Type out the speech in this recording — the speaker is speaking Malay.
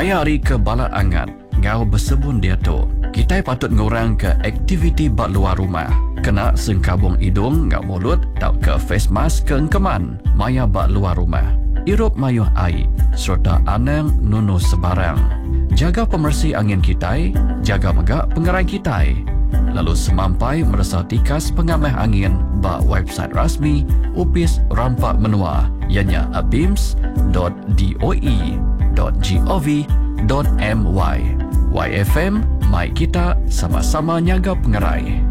Mayari ke balat angat, ngau bersebun dia tu. Kita patut ngurang ke aktiviti bak luar rumah. Kena sengkabung hidung ngau mulut, tau ke face mask ke engkeman. Maya bak luar rumah. Irup mayuh air, serta anang nunu sebarang. Jaga pemersih angin kita, jaga megak pengerai kita. Lalu semampai merasa tikas pengamah angin bak website rasmi Upis Rampak Menua, ianya abims.doe.gov.my. YFM, mai kita sama-sama nyaga pengerai.